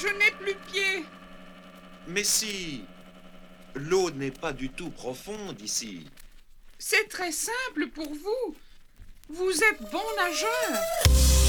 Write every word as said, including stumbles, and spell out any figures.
Je n'ai plus de pied. Mais si, l'eau n'est pas du tout profonde ici. C'est très simple pour vous. Vous êtes bon nageur.